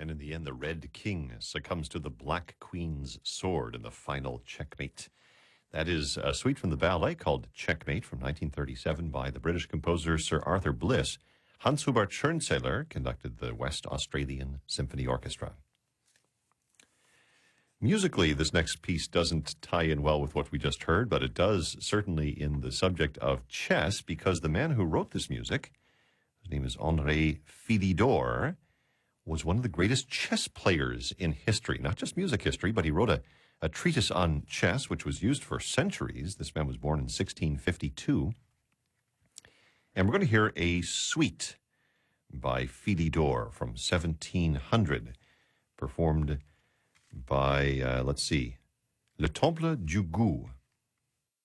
And in the end, the Red King succumbs to the Black Queen's sword in the final checkmate. That is a suite from the ballet called Checkmate from 1937 by the British composer Sir Arthur Bliss. Hans Hubert Schönzeller conducted the West Australian Symphony Orchestra. Musically, this next piece doesn't tie in well with what we just heard, but it does certainly in the subject of chess, because the man who wrote this music, his name is Henri Philidor, was one of the greatest chess players in history, not just music history, but he wrote a treatise on chess, which was used for centuries. This man was born in 1652. And we're going to hear a suite by Philidor from 1700, performed by, Le Temple du Goût.